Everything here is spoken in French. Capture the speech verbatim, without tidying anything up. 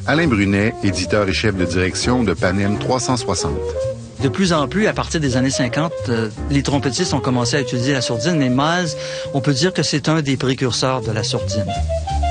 Alain Brunet, éditeur et chef de direction de Panem trois cent soixante. De plus en plus, à partir des années cinquante, euh, les trompettistes ont commencé à utiliser la sourdine, mais Miles, on peut dire que c'est un des précurseurs de la sourdine.